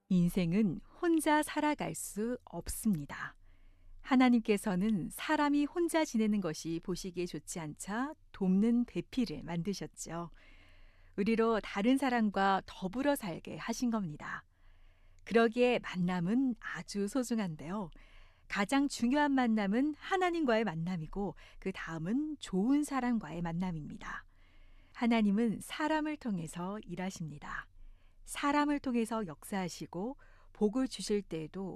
인생은 혼자 살아갈 수 없습니다. 하나님께서는 사람이 혼자 지내는 것이 보시기에 좋지 않자 돕는 배필을 만드셨죠. 우리로 다른 사람과 더불어 살게 하신 겁니다. 그러기에 만남은 아주 소중한데요. 가장 중요한 만남은 하나님과의 만남이고 그 다음은 좋은 사람과의 만남입니다. 하나님은 사람을 통해서 일하십니다. 사람을 통해서 역사하시고 복을 주실 때에도